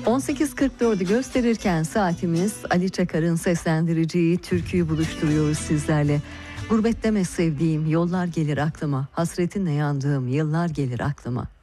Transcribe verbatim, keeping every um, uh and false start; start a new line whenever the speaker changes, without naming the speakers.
on sekiz kırk dördü gösterirken saatimiz Ali Çakar'ın seslendireceği türküyü buluşturuyoruz sizlerle. Gurbet deme sevdiğim, yollar gelir aklıma, hasretinle yandığım yıllar gelir aklıma.